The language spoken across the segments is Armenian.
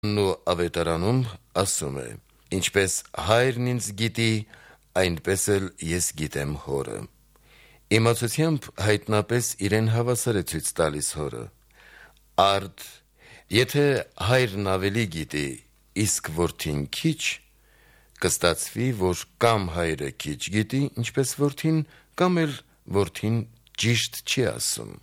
Նու ավետարանում ասում է. ինչպես հայրն ինձ գիտի, այնպես էլ ես գիտեմ հորը։ Իմացությամբ հայտնապես իրեն հավասար է ցույց տալիս հորը։ Արդ, եթե հայրն ավելի գիտի, իսկ որդին քիչ, կստացվի, որ կամ հայրը քիչ գիտի, ինչպես որդին, կամ էլ որդին ճիշտ չի ասում։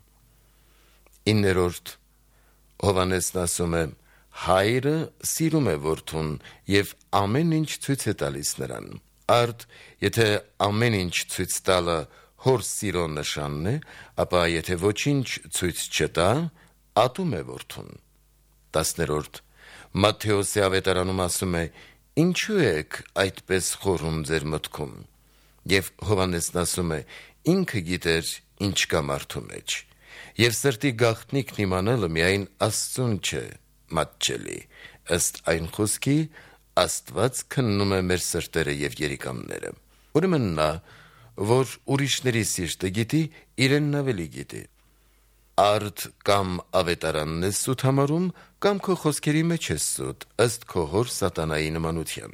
9. Հովհաննեսն ասում է. հայրը սիրում է որդուն և ամեն ինչ ցույց է տալիս նրան։ Արդ, եթե ամեն ինչ ցույց տալը հոր սիրո նշանն է, ապա եթե ոչինչ ցույց չտա, ատում է որդուն։ 10. Մատթեոսի ավետարանում ասում է. ինչու եք այդպես խորում ձեր մտքում։ Եվ Հովհաննեսն ասում է. ինքը գիտեր ինչ կա մարդու մեջ։ Եվ սրտի գաղտնիքն իմանալը միայն Աստծուն չէ, մատչելի, ըստ այն խոսքի, Աստված քննում է մեր սրտերը և երիկամները։ Ուրեմն նա, որ ուրիշների սիրտը գիտի, իրենն ավելի գիտի։ Արդ կամ ավետարանն ես սուտ համարում, կամ քո խոսքերի մեջ ես սուտ, ըստ քո հոր սատանայի նմանության։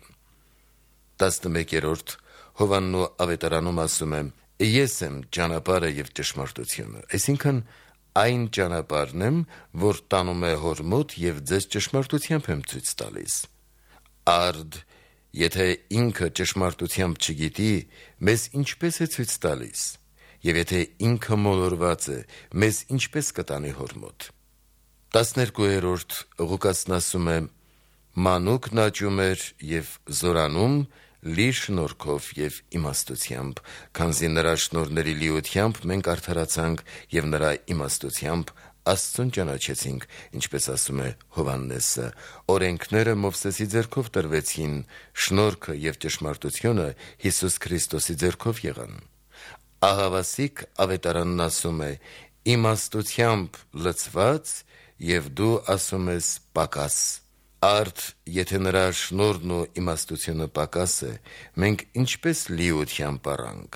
11. Հովհաննու ավետարանում ասում է. ես եմ ճանապարհը և ճշմարտությունը, այսինքն այն ճանապարհն եմ, որ տանում է հոր մոտ և ձեզ ճշմարտությամբ եմ ցույց տալիս։ Արդ, եթե ինքը ճշմարտությամբ չգիտի, մեզ ինչպես է ցույց տալիս, և եթե ինքը մոլորված է, մեզ ինչպես կտանի հոր մոտ։ 12. Ղուկասն ասում է. մանուկն աճում էր և զորանում լի շնորհքով և իմաստությամբ, քանզի նրա շնորհների լիությամբ մենք արդարացանք և նրա իմաստությամբ Աստծուն ճանաչեցինք, ինչպես ասում է Հովհաննեսը. օրենքները Մովսեսի ձեռքով տրվեցին, շնորհքը և ճշմարտությունը Հիսուս Քրիստոսի ձեռքով եղան։ Ահավասիկ ավետարանն ասում է. իմաստությամբ լցված և դու ասում ես պակաս։ Արդ, եթե նրա շնորհն ու իմաստությունը պակաս է, մենք ինչպես լիությամբ առանք։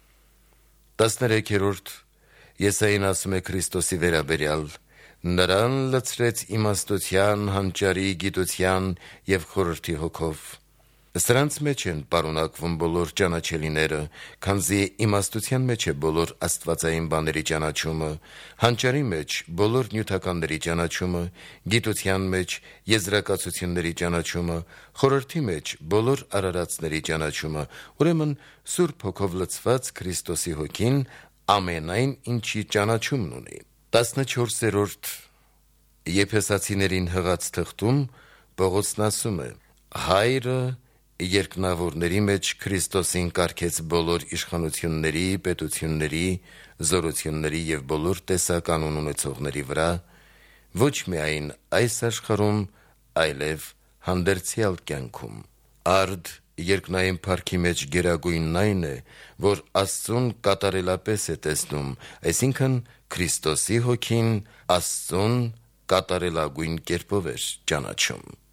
13. Եսային ասում է Քրիստոսի վերաբերյալ. նրան լցրեց իմաստության, հանճարի, գիտության և խորհրդի հոգով։ Սրանց մեջ են պարունակվում բոլոր ճանաչելիները, քանզի իմաստության մեջ է բոլոր աստվածային բաների ճանաչումը, հանճարի մեջ բոլոր նյութականների ճանաչումը, գիտության մեջ եզրակացությունների ճանաչումը, խորհրդի մեջ բոլոր արարածների ճանաչումը, ուրեմն Սուրբ Հոգով լցված Քրիստոսի Հոգին ամենայն ինչի ճանաչումն ունի։ 14. Եփեսացիներին հղած թղթում Պողոսն ասում է. հայրը երկնավորների մեջ Քրիստոսին կարգեց բոլոր իշխանությունների, պետությունների, զորությունների և բոլոր տեսականուն ունեցողների վրա, ոչ միայն այս աշխարհում, այլև հանդերձյալ կյանքում։ Արդ, երկնային փառքի մեջ գերագույնն այն է, որ Աստծուն կատարելապես է տեսնում, այսինքն Քրիստոսի Հոգին Աստծուն կատարելագույն կերպով էր ճանաչում։